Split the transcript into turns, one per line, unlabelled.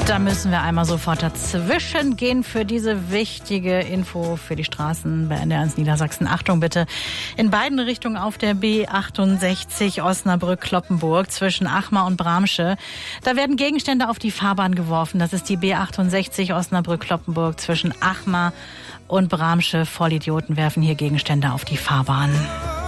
Da müssen wir einmal sofort dazwischen gehen für diese wichtige Info für die Straßen bei NDR1 Niedersachsen. Achtung bitte, in beiden Richtungen auf der B68 Osnabrück-Kloppenburg zwischen Achmar und Bramsche. Da werden Gegenstände auf die Fahrbahn geworfen. Das ist die B68 Osnabrück-Kloppenburg zwischen Achmar und Bramsche. Vollidioten werfen hier Gegenstände auf die Fahrbahn.